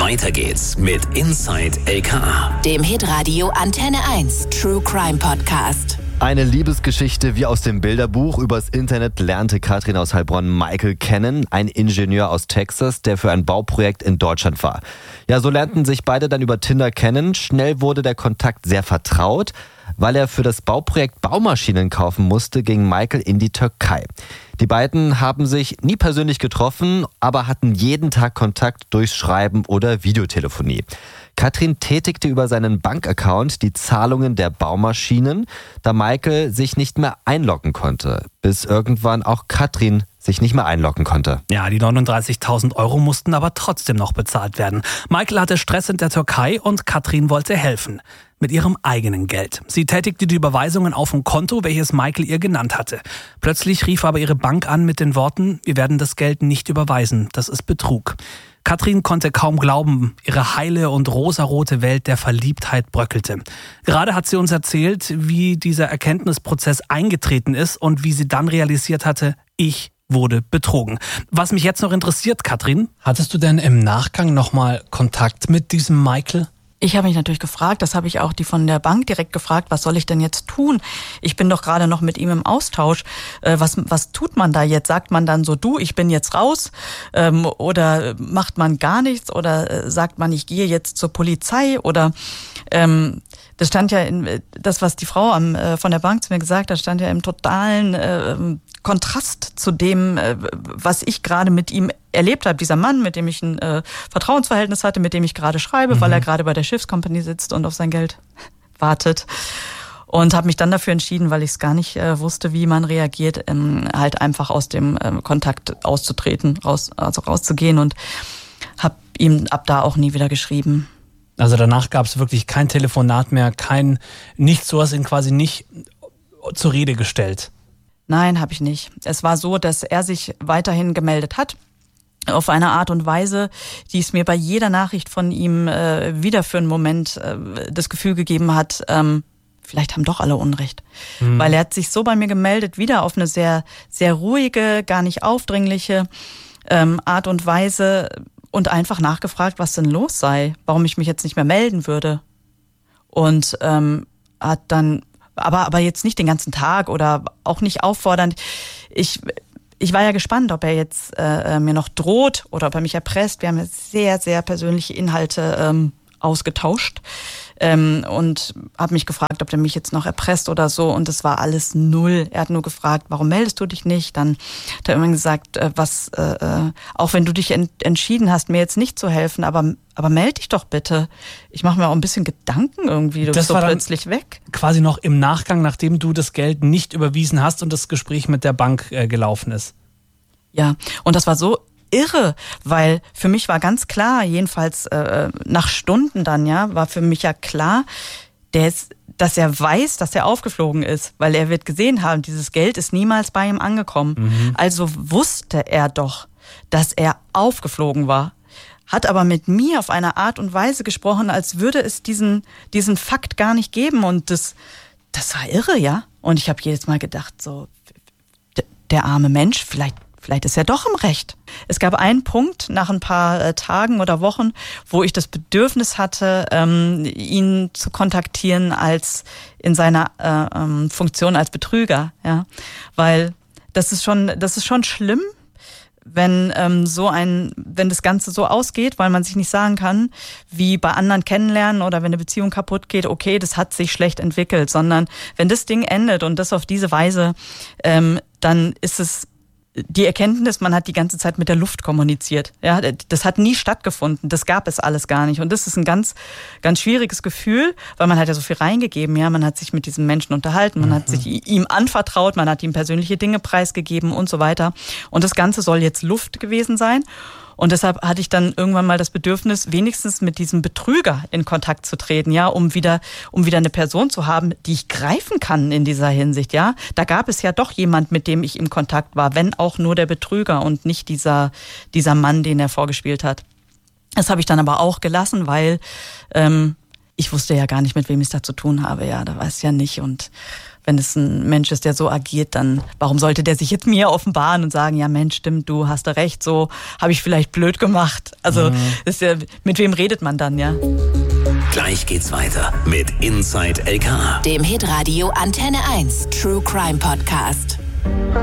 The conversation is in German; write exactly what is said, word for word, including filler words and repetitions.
Weiter geht's mit Inside L K A, dem Hitradio Antenne eins True Crime Podcast. Eine Liebesgeschichte wie aus dem Bilderbuch. Übers Internet lernte Katrin aus Heilbronn Michael kennen, ein Ingenieur aus Texas, der für ein Bauprojekt in Deutschland war. Ja, so lernten sich beide dann über Tinder kennen. Schnell wurde der Kontakt sehr vertraut. Weil er für das Bauprojekt Baumaschinen kaufen musste, ging Michael in die Türkei. Die beiden haben sich nie persönlich getroffen, aber hatten jeden Tag Kontakt durchs Schreiben oder Videotelefonie. Katrin tätigte über seinen Bankaccount die Zahlungen der Baumaschinen, da Michael sich nicht mehr einloggen konnte, bis irgendwann auch Katrin sich nicht mehr einloggen konnte. Ja, die neununddreißigtausend Euro mussten aber trotzdem noch bezahlt werden. Michael hatte Stress in der Türkei und Katrin wollte helfen. Mit ihrem eigenen Geld. Sie tätigte die Überweisungen auf ein Konto, welches Michael ihr genannt hatte. Plötzlich rief aber ihre Bank an mit den Worten, wir werden das Geld nicht überweisen, das ist Betrug. Katrin konnte kaum glauben, ihre heile und rosarote Welt der Verliebtheit bröckelte. Gerade hat sie uns erzählt, wie dieser Erkenntnisprozess eingetreten ist und wie sie dann realisiert hatte, ich wurde betrogen. Was mich jetzt noch interessiert, Katrin, hattest du denn im Nachgang nochmal Kontakt mit diesem Michael? Ich habe mich natürlich gefragt, das habe ich auch die von der Bank direkt gefragt, was soll ich denn jetzt tun? Ich bin doch gerade noch mit ihm im Austausch. Äh, was, was tut man da jetzt? Sagt man dann so, du, ich bin jetzt raus? Ähm, oder macht man gar nichts? Oder äh, sagt man, ich gehe jetzt zur Polizei? Oder ähm, das stand ja, in, das was die Frau am, äh, von der Bank zu mir gesagt hat, stand ja im totalen äh, Kontrast zu dem, äh, was ich gerade mit ihm erlebt habe. Dieser Mann, mit dem ich ein äh, Vertrauensverhältnis hatte, mit dem ich gerade schreibe, mhm. weil er gerade bei der Schiffskompanie sitzt und auf sein Geld wartet. Und habe mich dann dafür entschieden, weil ich es gar nicht äh, wusste, wie man reagiert, ähm, halt einfach aus dem ähm, Kontakt auszutreten, raus, also rauszugehen, und habe ihm ab da auch nie wieder geschrieben. Also danach gab es wirklich kein Telefonat mehr, kein nichts, so hast ihn quasi nicht zur Rede gestellt. Nein, habe ich nicht. Es war so, dass er sich weiterhin gemeldet hat, auf eine Art und Weise, die es mir bei jeder Nachricht von ihm äh, wieder für einen Moment äh, das Gefühl gegeben hat, ähm, vielleicht haben doch alle Unrecht. Mhm. Weil er hat sich so bei mir gemeldet, wieder auf eine sehr, sehr ruhige, gar nicht aufdringliche ähm, Art und Weise, und einfach nachgefragt, was denn los sei, warum ich mich jetzt nicht mehr melden würde. Und ähm, hat dann, aber aber jetzt nicht den ganzen Tag oder auch nicht auffordernd. Ich ich war ja gespannt, ob er jetzt äh, mir noch droht oder ob er mich erpresst. Wir haben ja sehr, sehr persönliche Inhalte ähm, ausgetauscht. Ähm, und habe mich gefragt, ob der mich jetzt noch erpresst oder so, und es war alles null. Er hat nur gefragt, warum meldest du dich nicht? Dann hat er irgendwann gesagt, äh, was, äh, auch wenn du dich ent- entschieden hast, mir jetzt nicht zu helfen, aber aber melde dich doch bitte. Ich mache mir auch ein bisschen Gedanken irgendwie, du das bist so war plötzlich weg. Quasi noch im Nachgang, nachdem du das Geld nicht überwiesen hast und das Gespräch mit der Bank äh, gelaufen ist. Ja, und das war so irre, weil für mich war ganz klar, jedenfalls äh, nach Stunden dann, ja, war für mich ja klar, der ist, dass er weiß, dass er aufgeflogen ist, weil er wird gesehen haben, dieses Geld ist niemals bei ihm angekommen. Mhm. Also wusste er doch, dass er aufgeflogen war. Hat aber mit mir auf eine Art und Weise gesprochen, als würde es diesen, diesen Fakt gar nicht geben, und das, das war irre, ja. Und ich habe jedes Mal gedacht, so, der arme Mensch, vielleicht Vielleicht ist er doch im Recht. Es gab einen Punkt nach ein paar äh, Tagen oder Wochen, wo ich das Bedürfnis hatte, ähm, ihn zu kontaktieren als in seiner äh, ähm, Funktion als Betrüger, ja, weil das ist schon, das ist schon schlimm, wenn ähm, so ein, wenn das Ganze so ausgeht, weil man sich nicht sagen kann, wie bei anderen kennenlernen oder wenn eine Beziehung kaputt geht, okay, das hat sich schlecht entwickelt, sondern wenn das Ding endet und das auf diese Weise, ähm, dann ist es die Erkenntnis, man hat die ganze Zeit mit der Luft kommuniziert. Ja, das hat nie stattgefunden. Das gab es alles gar nicht. Und das ist ein ganz, ganz schwieriges Gefühl, weil man hat ja so viel reingegeben. Ja, man hat sich mit diesem Menschen unterhalten, man mhm. hat sich ihm anvertraut, man hat ihm persönliche Dinge preisgegeben und so weiter. Und das Ganze soll jetzt Luft gewesen sein. Und deshalb hatte ich dann irgendwann mal das Bedürfnis, wenigstens mit diesem Betrüger in Kontakt zu treten, ja, um wieder, um wieder eine Person zu haben, die ich greifen kann in dieser Hinsicht, ja. Da gab es ja doch jemand, mit dem ich im Kontakt war, wenn auch nur der Betrüger und nicht dieser, dieser Mann, den er vorgespielt hat. Das habe ich dann aber auch gelassen, weil ähm, ich wusste ja gar nicht, mit wem ich es da zu tun habe, ja, da weiß ich ja nicht, und wenn es ein Mensch ist, der so agiert, dann warum sollte der sich jetzt mir offenbaren und sagen, ja Mensch, stimmt, du hast da recht, so habe ich vielleicht blöd gemacht. Also mhm. ist ja, mit wem redet man dann, ja? Gleich geht's weiter mit Inside L K A. Dem Hitradio Antenne eins True Crime Podcast.